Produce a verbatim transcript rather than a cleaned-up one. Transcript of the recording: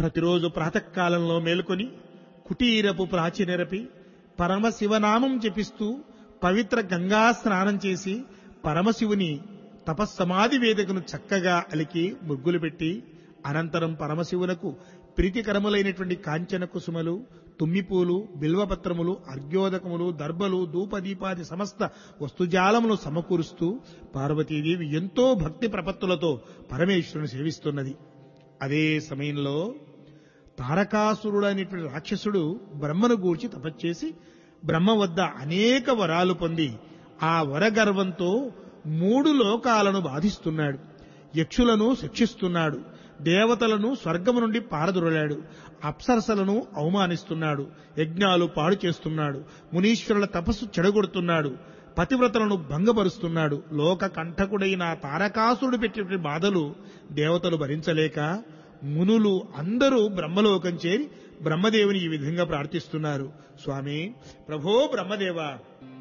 ప్రతిరోజు ప్రాతకాలంలో మేలుకొని కుటీరపు ప్రాచి నెరపి పరమశివనామం జపిస్తూ పవిత్ర గంగా స్నానం చేసి పరమశివుని తపస్సమాధి వేదికను చక్కగా అలికి ముగ్గులు పెట్టి అనంతరం పరమశివునకు ప్రీతికరములైనటువంటి కాంచన కుసుమలు, తుమ్మిపూలు, బిల్వపత్రములు, అర్ఘ్యోదకములు, దర్భలు, ధూపదీపాది సమస్త వస్తుజాలములు సమకూరుస్తూ పార్వతీదేవి ఎంతో భక్తి ప్రపత్తులతో పరమేశ్వరుని సేవిస్తున్నది. అదే సమయంలో తారకాసురుడు అనేటువంటి రాక్షసుడు బ్రహ్మను గూర్చి తపస్చేసి బ్రహ్మ వద్ద అనేక వరాలు పొంది ఆ వరగర్వంతో మూడు లోకాలను బాధిస్తున్నాడు. యక్షులను శిక్షిస్తున్నాడు, దేవతలను స్వర్గము నుండి పారదొరలాడు, అప్సరసలను అవమానిస్తున్నాడు, యజ్ఞాలు పాడు చేస్తున్నాడు, మునీశ్వరుల తపస్సు చెడగొడుతున్నాడు, పతివ్రతలను భంగపరుస్తున్నాడు. లోక కంఠకుడైన తారకాసురుడు పెట్టిన బాధలు దేవతలు భరించలేక మునులు అందరూ బ్రహ్మలోకం చేరి బ్రహ్మదేవుని ఈ విధంగా ప్రార్థిస్తున్నారు. స్వామి, ప్రభో బ్రహ్మదేవ,